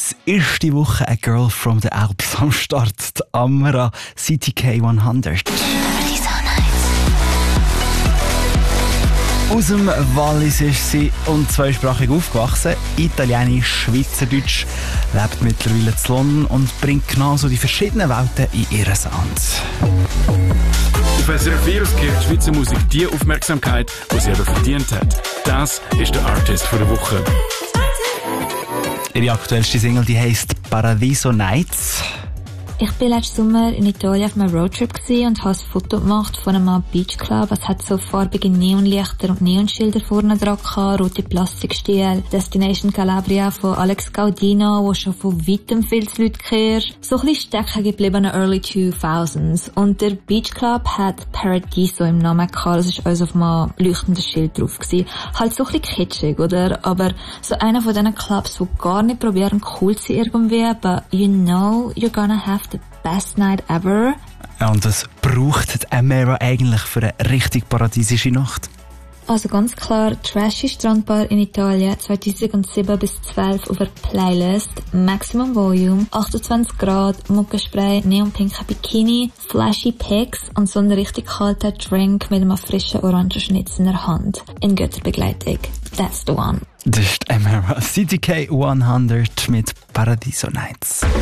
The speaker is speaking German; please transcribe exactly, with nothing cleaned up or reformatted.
Nights ist die Woche «A Girl from the Alps» am Start. Die Amara C T K hundert. Aus dem Wallis ist sie und zweisprachig aufgewachsen. Italienisch, Schweizerdeutsch, lebt mittlerweile in London und bringt genauso die verschiedenen Welten in ihren Sound. Auf S R F vier gibt Schweizer Musik die Aufmerksamkeit, die sie eben verdient hat. Das ist der Artist für die Woche. Ihre aktuellste Single, die heisst «Paradiso Nights». Ich war letzten Sommer in Italien auf einem Roadtrip und habe ein Foto gemacht von einem Beach Club. Es hat so farbige Neonlichter und Neonschilder vorne dran gehabt, rote Plastikstiele. Destination Calabria von Alex Gaudino, wo schon von weitem viele Leute kehren. So ein bisschen stecken gebliebene Early zweitausends. Und der Beach Club hat Paradiso im Namen gehabt. Das war also auf einem leuchtenden Schild drauf gewesen. Halt so ein bisschen kitschig, oder? Aber so einer von diesen Clubs, die gar nicht probieren cool zu sein irgendwie, but you know you're gonna have the best night ever. Ja, und was braucht die Amara eigentlich für eine richtig paradiesische Nacht? Also ganz klar, Trashy Strandbar in Italien, zweitausendsieben bis zwölf auf der Playlist, Maximum Volume, achtundzwanzig Grad, Muckenspray, neonpinker Bikini, flashy Pics und so einen richtig kalten Drink mit einem frischen Orangenschnitz in der Hand. In Götterbegleitung. That's the one. Das ist Amara C T K hundert mit «Paradiso Nights».